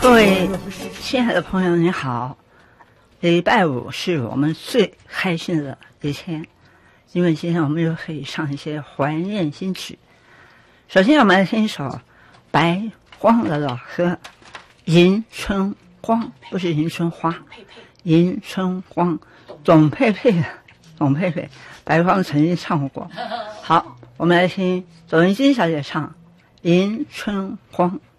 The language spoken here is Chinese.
各位亲爱的朋友，你好！礼拜五是我们最开心的一天，因为今天我们又可以唱一些怀念新曲。首先，我们来听一首白荒的老歌《迎春荒》，不是迎春花，迎春荒，董佩佩，白荒曾经唱过。好，我们来听董文晶小姐唱《迎春荒》。